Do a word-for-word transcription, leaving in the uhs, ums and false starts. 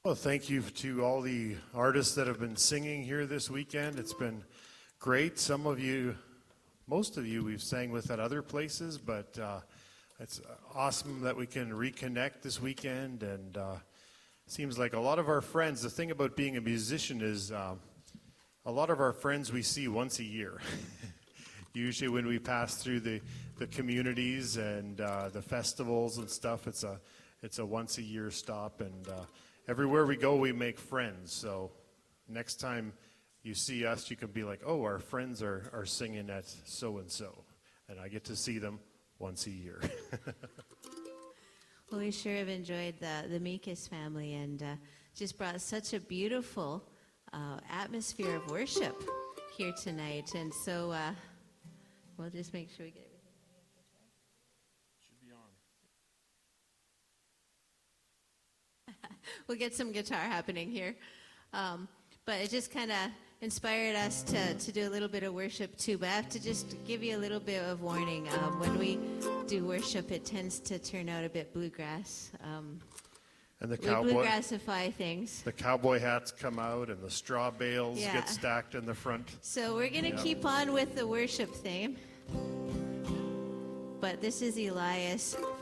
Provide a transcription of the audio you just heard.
Well, thank you to all the artists that have been singing here this weekend. It's been great. Some of you, most of you, we've sang with at other places, but uh, it's awesome that we can reconnect this weekend. And uh, seems like a lot of our friends, the thing about being a musician is uh, a lot of our friends we see once a year. Usually when we pass through the, the communities and uh, the festivals and stuff, it's a, it's a once a year stop. And uh, everywhere we go, we make friends. So next time you see us, you can be like, oh, our friends are, are singing at so-and-so. And I get to see them once a year. Well, we sure have enjoyed the, the Meekus family and uh, just brought such a beautiful uh, atmosphere of worship here tonight. And so uh, we'll just make sure we get everything. Should be on. We'll get some guitar happening here. Um, but it just kind of inspired us to, to do a little bit of worship too. But I have to just give you a little bit of warning. Um, when we do worship, it tends to turn out a bit bluegrass. Um, And the we cowboy, bluegrassify things. the cowboy hats come out and the straw bales Yeah. get stacked in the front. So we're going to Yeah. keep on with the worship theme. But this is Elias